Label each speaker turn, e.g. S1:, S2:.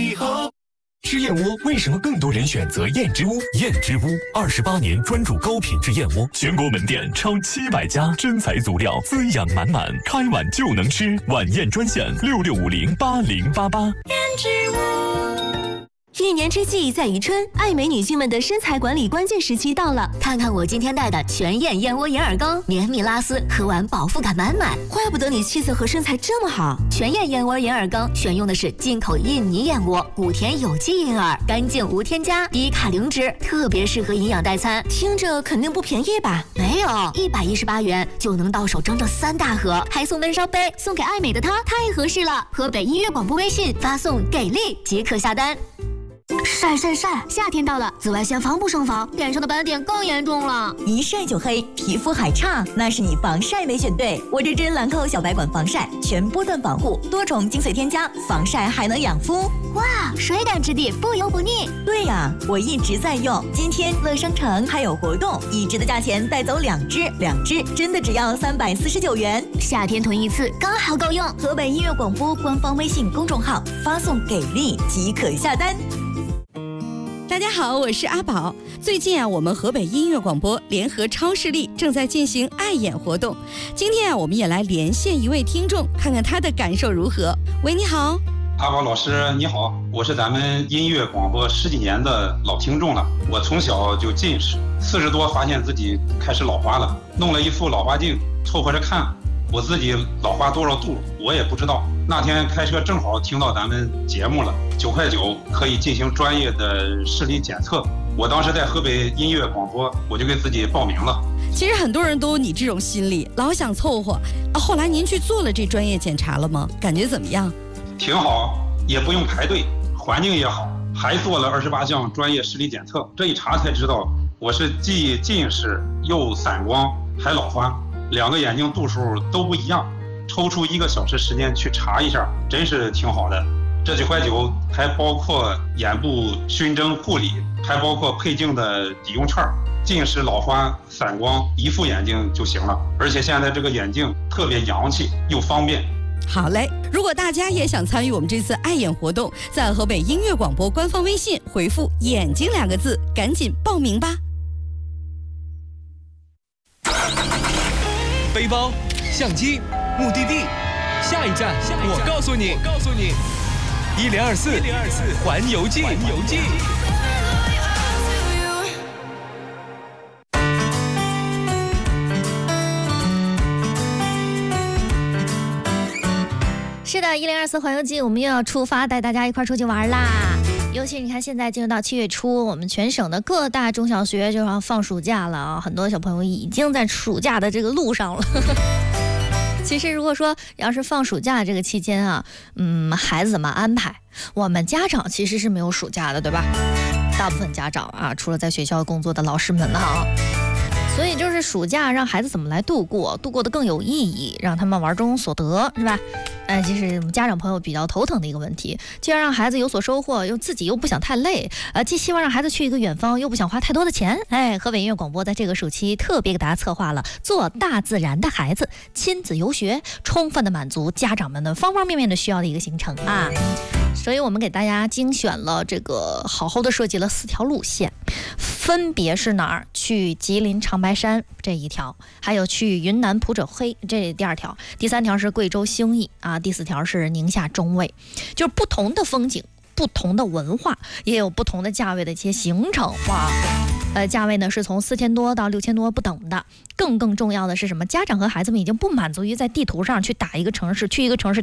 S1: 以后。
S2: 吃燕窝为什么更多人选择燕之屋？燕之屋28年专注高品质燕窝，全国门店超700家，真材足料，滋养满满，开碗就能吃。晚宴专线66508088。
S1: 燕之屋。
S3: 一年之计在于春，爱美女性们的身材管理关键时期到了。
S4: 看看我今天带的全燕燕窝银耳羹，绵密拉丝，喝完饱腹感满满。
S3: 怪不得你气色和身材这么好。
S4: 全燕燕窝银耳羹选用的是进口印尼燕窝，谷田有机银耳，干净无添加，低卡零脂，特别适合营养代餐。
S3: 听着肯定不便宜吧？
S4: 没有，118元就能到手整整3大盒，还送闷烧杯，送给爱美的她太合适了。河北音乐广播微信发送“给力”即可下单。晒，夏天到了，紫外线防不胜防，脸上的斑点更严重了。
S5: 一晒就黑，皮肤还差，那是你防晒没选对。我这支兰蔻小白管防晒，全波段防护，多重精髓添加，防晒还能养肤。
S4: 哇，水感质地，不油不腻。
S5: 对呀，我一直在用。今天乐商城还有活动，1支的价钱带走2支真的只要349元。
S4: 夏天囤一次刚好够用。
S5: 河北音乐广播官方微信公众号发送“给力”即可下单。
S6: 大家好，我是阿宝。最近我们河北音乐广播联合超视力正在进行爱眼活动。今天我们也来连线一位听众，看看他的感受如何。喂，你好。
S7: 阿宝老师你好，我是咱们音乐广播10几年的老听众了。我从小就近视，40多发现自己开始老花了，弄了一副老花镜凑合着看，我自己老花多少度我也不知道。那天开车正好听到咱们节目了，9块9可以进行专业的视力检测。我当时在河北音乐广播，我就给自己报名了。
S6: 其实很多人都有你这种心理，老想凑合。后来您去做了这专业检查了吗？感觉怎么样？
S7: 挺好，也不用排队，环境也好，还做了28项专业视力检测。这一查才知道，我是既近视又散光还老花，2个眼睛度数都不一样。抽出1个小时时间去查一下，真是挺好的。这9块9还包括眼部熏蒸护理，还包括配镜的抵用券，近视老花散光1副眼镜就行了。而且现在这个眼镜特别洋气又方便。
S6: 好嘞，如果大家也想参与我们这次爱眼活动，在河北音乐广播官方微信回复眼睛2个字，赶紧报名吧。
S8: 背包，相机，目的地，下一站，我告诉你，1024环游记。
S4: 是的，1024环游记，我们又要出发，带大家一块出去玩啦。尤其你看，现在进入到7月初，我们全省的各大中小学就要放暑假了啊，很多小朋友已经在暑假的这个路上了。其实如果说要是放暑假这个期间啊，孩子怎么安排？我们家长其实是没有暑假的，对吧？大部分家长啊，除了在学校工作的老师们啊，所以就是暑假让孩子怎么来度过得更有意义，让他们玩中所得，是吧？其实我们家长朋友比较头疼的一个问题，既要让孩子有所收获，自己又不想太累，既希望让孩子去一个远方，又不想花太多的钱。河北音乐广播在这个暑期特别给大家策划了做大自然的孩子亲子游学，充分的满足家长们的方方面面的需要的一个行程啊。所以我们给大家精选了这个好好的设计了4条路线，分别是哪儿？去吉林长白山这一条，还有去云南普者黑这第2条，第3条是贵州兴义啊，第4条是宁夏中卫。就是不同的风景，不同的文化，也有不同的价位的一些行程哇。价位呢是从4000多到6000多不等的。更重要的是什么？家长和孩子们已经不满足于在地图上去打一个城市，去一个城市